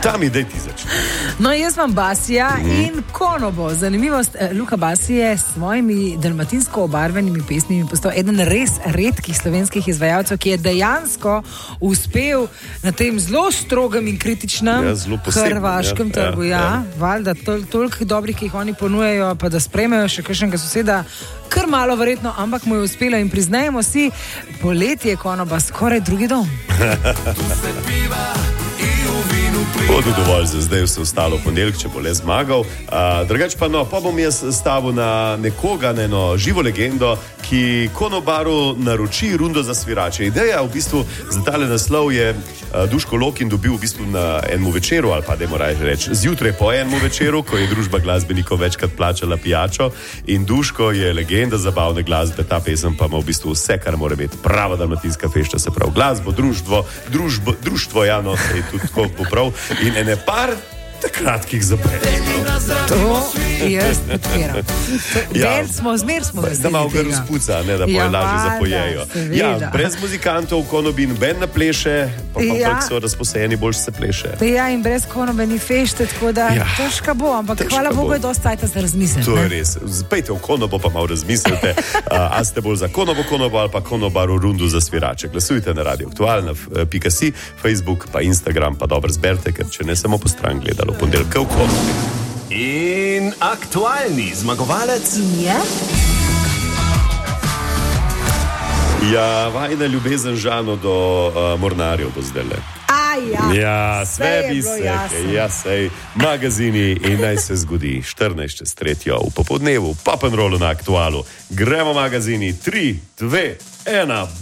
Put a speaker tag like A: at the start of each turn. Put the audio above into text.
A: Tami, daj ti začne.
B: No, jaz imam Basija in Konobo. Zanimivost, Luka Basi je s svojimi dalmatinsko obarvenimi pesmimi postal eden res redkih slovenskih izvajalcev, ki je dejansko uspel na tem zelo strogem in kritičnem hrvaškem trgu. Valjda, toliko dobrih, ki jih oni ponujajo, pa da sprejmejo še kakšnega soseda, kar malo verjetno, ampak mu je uspelo in priznajmo si, poletje je Konoba skoraj drugi dom.
A: Bodo dovolj za zdaj, vse ostalo ponedeljek, če bo le zmagal. Drugač pa pa bom jaz stavil na nekoga, na eno živo legendo, ki Konobaru naroči rundo za svirače. Ideja v bistvu za tale naslov je Duško Lokin dobil v bistvu na enemu večeru, ali pa dajmo raje reči zjutraj po enemu večeru, ko je družba glasbenikov večkrat plačala pijačo in Duško je legenda zabavne glasbe, ta pesem pa ima v bistvu vse, kar mora biti prava dalmatinska fešta, se pravi glasbo, društvo, no, se je tudi tako poprav in ene par kratkih zapeljih.
B: To jaz podpiram. Zmer smo veseli.
A: Da malo ga razpuca, ne, da bojo lažje zapojejo. Brez muzikantov Konobi noben ne pleše, pa so razposajeni, bolj se pleše.
B: In brez Konobe ni fešte, tako da težka bo, ampak hvala Bogu je dosti cajta za razmisliti.
A: To je res. Pejte v Konobo, pa malo razmislite, a ste bolj za Konobo ali pa Konobaru rundu za svirače. Glasujte na Radio Aktual, na .si, Facebook, pa Instagram, pa dobro zberite, ker če ne samo po stran gledalo ponedeljka v Konobi.
C: In aktualni zmagovalec je...
A: Vajna ljubezen Žano do mornarjev bo zdajle. Sve bi se, magazini in naj se zgodi 14:03 v popoldnevu, Pop & Rollu na Aktualu. Gremo magazini, 3, 2, 1...